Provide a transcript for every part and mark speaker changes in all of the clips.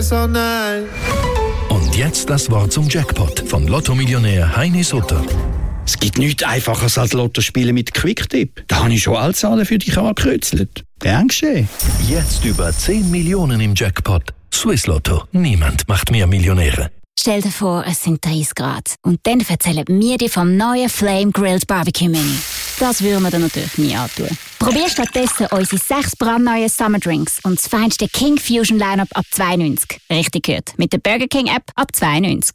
Speaker 1: So nice.
Speaker 2: Und jetzt das Wort zum Jackpot von Lotto-Millionär Heini Sutter.
Speaker 3: Es gibt nichts Einfaches als Lottospielen mit Quicktip. Da habe ich schon alle Zahlen für dich angekreuzelt. Gern geschehen.
Speaker 2: Jetzt über 10 Millionen im Jackpot. Swiss Lotto. Niemand macht mehr Millionäre.
Speaker 4: Stell dir vor, es sind 30 Grad. Und dann erzählen wir dir vom neuen Flame Grilled Barbecue Menü. Das würden wir dir natürlich nie antun. Probier stattdessen unsere 6 brandneuen Summer Drinks und das feinste King Fusion Lineup ab 2,90. Richtig gehört. Mit der Burger King App ab 2,90.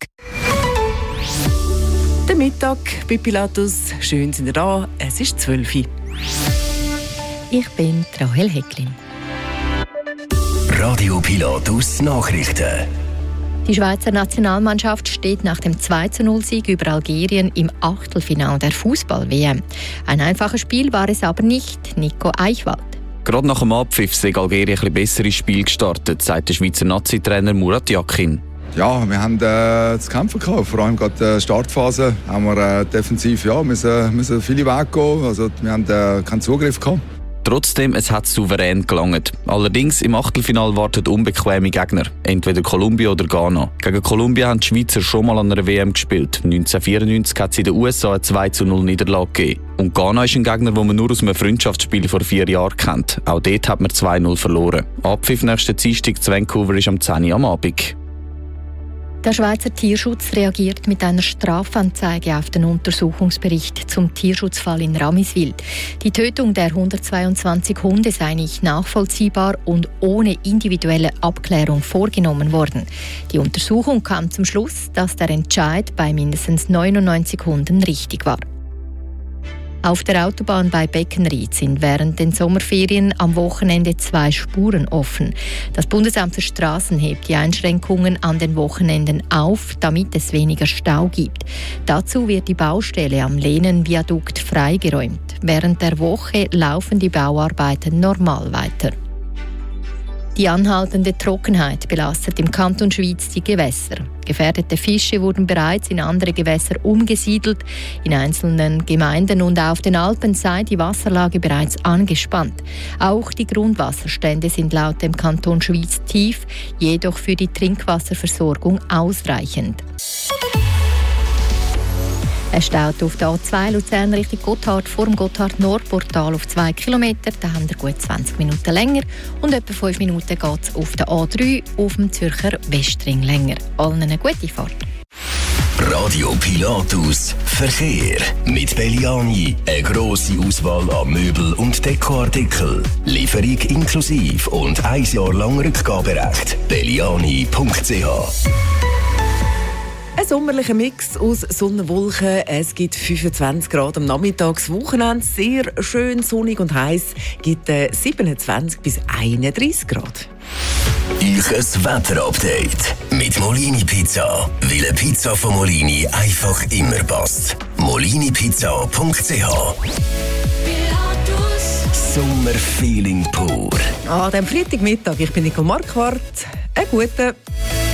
Speaker 5: Der Mittag bei Pilatus. Schön sind ihr da. Es ist 12 Uhr.
Speaker 6: Ich bin Rahel Hecklin.
Speaker 2: Radio Pilatus Nachrichten.
Speaker 6: Die Schweizer Nationalmannschaft steht nach dem 2:0-Sieg über Algerien im Achtelfinale der Fußball-WM. Ein einfaches Spiel war es aber nicht. Nico Eichwald.
Speaker 7: Gerade nach dem Abpfiff sei Algerien ein besser ins Spiel gestartet, sagt der Schweizer Nazi-Trainer Murat Yakin.
Speaker 8: Ja, wir haben zu kämpfen gehabt. Vor allem gerade in der Startphase haben wir defensiv müssen viele Wege gehen. Also, wir haben keinen Zugriff gehabt.
Speaker 7: Trotzdem, es hat souverän gelangt. Allerdings im Achtelfinal warten unbequeme Gegner, entweder Kolumbien oder Ghana. Gegen Kolumbien haben die Schweizer schon mal an einer WM gespielt. 1994 hat es in den USA eine 2:0 Niederlage gegeben. Und Ghana ist ein Gegner, den man nur aus einem Freundschaftsspiel vor 4 Jahren kennt. Auch dort hat man 2:0 verloren. Abpfiff nächsten Dienstag zu Vancouver ist am 10 Uhr am Abend.
Speaker 6: Der Schweizer Tierschutz reagiert mit einer Strafanzeige auf den Untersuchungsbericht zum Tierschutzfall in Ramiswil. Die Tötung der 122 Hunde sei nicht nachvollziehbar und ohne individuelle Abklärung vorgenommen worden. Die Untersuchung kam zum Schluss, dass der Entscheid bei mindestens 99 Hunden richtig war. Auf der Autobahn bei Beckenried sind während den Sommerferien am Wochenende 2 Spuren offen. Das Bundesamt für Straßen hebt die Einschränkungen an den Wochenenden auf, damit es weniger Stau gibt. Dazu wird die Baustelle am Lehnenviadukt freigeräumt. Während der Woche laufen die Bauarbeiten normal weiter. Die anhaltende Trockenheit belastet im Kanton Schwyz die Gewässer. Gefährdete Fische wurden bereits in andere Gewässer umgesiedelt. In einzelnen Gemeinden und auf den Alpen sei die Wasserlage bereits angespannt. Auch die Grundwasserstände sind laut dem Kanton Schwyz tief, jedoch für die Trinkwasserversorgung ausreichend. Es staut auf der A2 Luzern Richtung Gotthard vor dem Gotthard-Nordportal auf 2 Kilometer. Da haben wir gut 20 Minuten länger. Und etwa 5 Minuten geht es auf der A3 auf dem Zürcher Westring länger. Allen eine gute Fahrt.
Speaker 2: Radio Pilatus Verkehr. Mit Belliani. Eine grosse Auswahl an Möbel- und Dekoartikel. Lieferung inklusive und 1 Jahr lang Rückgaberecht. Belliani.ch.
Speaker 5: Ein sommerlicher Mix aus Sonne und Wolken. Es gibt 25 Grad am Nachmittagswochenende. Sehr schön sonnig und heiß. Es gibt 27 bis 31 Grad.
Speaker 2: Ein Wetterupdate mit Molini Pizza. Weil eine Pizza von Molini einfach immer passt. molinipizza.ch. Sommerfeeling pur.
Speaker 5: An diesem Freitagmittag, ich bin Nicole Marquardt. Einen guten.